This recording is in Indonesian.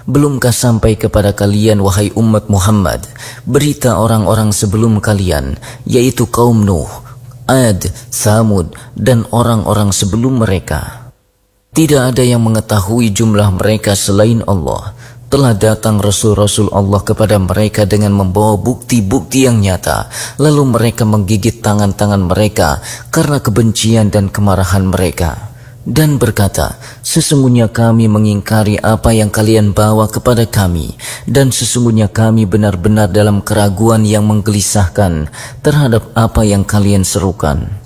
Belumkah sampai kepada kalian wahai umat Muhammad berita orang-orang sebelum kalian, yaitu kaum Nuh, Ad, Thamud, dan orang-orang sebelum mereka. Tidak ada yang mengetahui jumlah mereka selain Allah. Telah datang Rasul-Rasul Allah kepada mereka dengan membawa bukti-bukti yang nyata. Lalu mereka menggigit tangan-tangan mereka karena kebencian dan kemarahan mereka. Dan berkata, sesungguhnya kami mengingkari apa yang kalian bawa kepada kami. Dan sesungguhnya kami benar-benar dalam keraguan yang menggelisahkan terhadap apa yang kalian serukan.